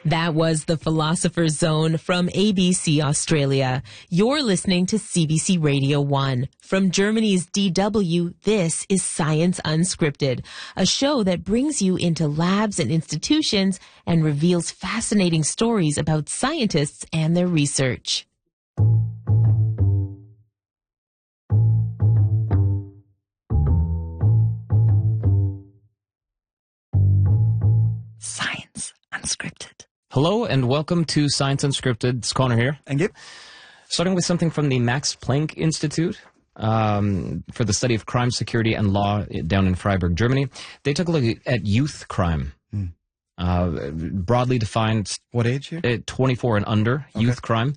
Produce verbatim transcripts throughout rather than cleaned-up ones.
That was The Philosopher's Zone from A B C Australia. You're listening to C B C Radio one. From Germany's D W, this is Science Unscripted, a show that brings you into labs and institutions and reveals fascinating stories about scientists and their research. Science Unscripted. Hello and welcome to Science Unscripted. It's Connor here. And Gabe. Starting with something from the Max Planck Institute um, for the study of crime, security, and law down in Freiburg, Germany. They took a look at youth crime. Hmm. Uh, broadly defined. What age here? Uh, twenty-four and under, okay. Youth crime.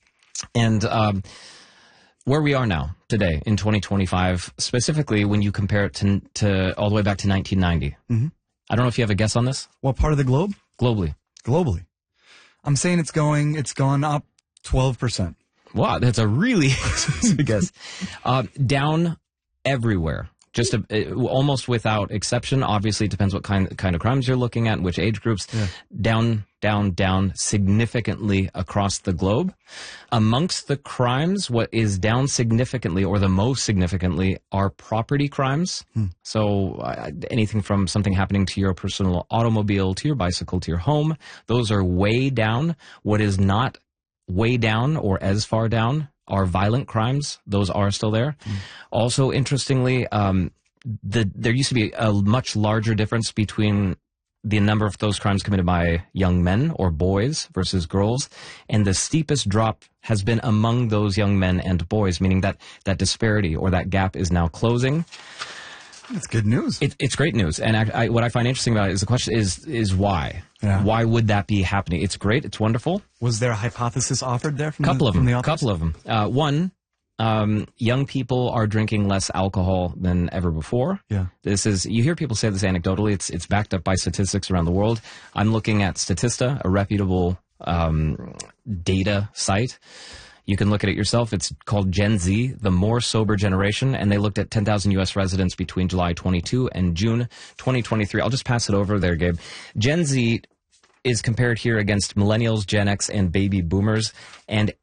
And um, where we are now, today, in twenty twenty-five, specifically when you compare it to, to all the way back to nineteen ninety. Mm-hmm. I don't know if you have a guess on this. What part of the globe? Globally. Globally. I'm saying it's going, it's gone up twelve percent. Wow, that's a really specific guess. Uh, down everywhere. Just a, it, almost without exception. Obviously, it depends what kind kind of crimes you're looking at, which age groups. Yeah. Down, down, down significantly across the globe. Amongst the crimes, what is down significantly, or the most significantly, are property crimes. Hmm. So uh, anything from something happening to your personal automobile, to your bicycle, to your home, those are way down. What is not way down or as far down are violent crimes. Those are still there. Mm. Also, interestingly, um, the, there used to be a much larger difference between the number of those crimes committed by young men or boys versus girls, and the steepest drop has been among those young men and boys, meaning that that disparity or that gap is now closing. That's good news. It, it's great news, and I, I, what I find interesting about it is the question is is why? Yeah. Why would that be happening? It's great. It's wonderful. Was there a hypothesis offered there from couple the, of them? From the A couple of them. Uh, one, um, young people are drinking less alcohol than ever before. Yeah. This is you hear people say this anecdotally. It's it's backed up by statistics around the world. I'm looking at Statista, a reputable um, data site. You can look at it yourself. It's called Gen Z, the more sober generation, and they looked at ten thousand U S residents between July twenty-two and June twenty twenty-three. I'll just pass it over there, Gabe. Gen Z is compared here against millennials, Gen X, and baby boomers, and